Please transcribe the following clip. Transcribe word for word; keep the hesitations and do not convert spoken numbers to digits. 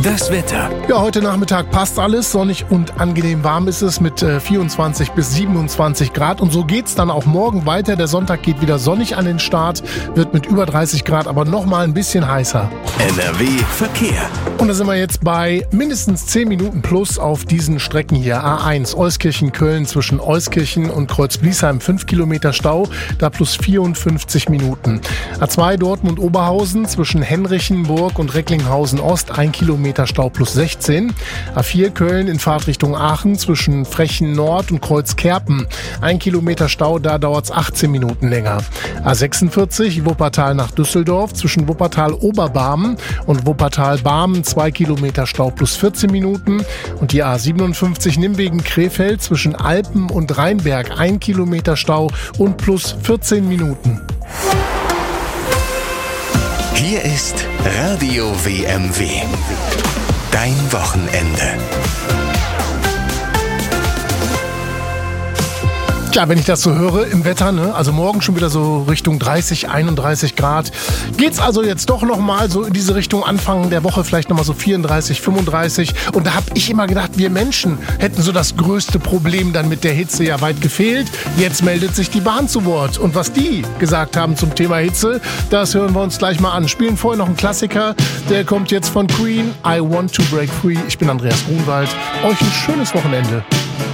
Das Wetter. Ja, heute Nachmittag passt alles. Sonnig und angenehm warm ist es mit äh, vierundzwanzig bis siebenundzwanzig Grad. Und so geht's dann auch morgen weiter. Der Sonntag geht wieder sonnig an den Start, wird mit über dreißig Grad, aber nochmal ein bisschen heißer. N R W Verkehr. Und da sind wir jetzt bei mindestens zehn Minuten plus auf diesen Strecken hier. A eins Euskirchen-Köln zwischen Euskirchen und Kreuzbliesheim fünf Kilometer Stau, da plus vierundfünfzig Minuten. A zwei Dortmund-Oberhausen zwischen Henrichenburg und Recklinghausen-Ost ein Kilometer Stau plus sechzehn. A vier Köln in Fahrtrichtung Aachen zwischen Frechen Nord und Kreuzkerpen ein Kilometer Stau, da dauert es achtzehn Minuten länger. A sechsundvierzig Wuppertal nach Düsseldorf zwischen Wuppertal-Oberbarmen und Wuppertal-Barmen zwei Kilometer Stau plus vierzehn Minuten. Und die A siebenundfünfzig Nimwegen-Krefeld zwischen Alpen und Rheinberg ein Kilometer Stau und plus vierzehn Minuten. Hier ist Radio W M W. Dein Wochenende. Ja, wenn ich das so höre im Wetter, ne, also morgen schon wieder so Richtung dreißig, einunddreißig Grad, geht's also jetzt doch nochmal so in diese Richtung Anfang der Woche, vielleicht nochmal so vierunddreißig, fünfunddreißig. Und da habe ich immer gedacht, wir Menschen hätten so das größte Problem dann mit der Hitze, ja weit gefehlt. Jetzt meldet sich die Bahn zu Wort. Und was die gesagt haben zum Thema Hitze, das hören wir uns gleich mal an. Spielen vorher noch einen Klassiker, der kommt jetzt von Queen, I Want to Break Free. Ich bin Andreas Grunwald. Euch ein schönes Wochenende.